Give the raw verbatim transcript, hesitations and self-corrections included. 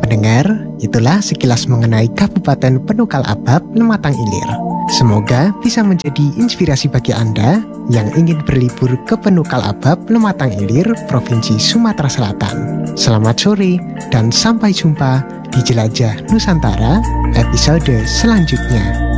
Pendengar, itulah sekilas mengenai Kabupaten Penukal Abab, Lematang Ilir. Semoga bisa menjadi inspirasi bagi Anda yang ingin berlibur ke Penukal Abab, Lematang Ilir, Provinsi Sumatera Selatan. Selamat sore dan sampai jumpa di Jelajah Nusantara episode selanjutnya.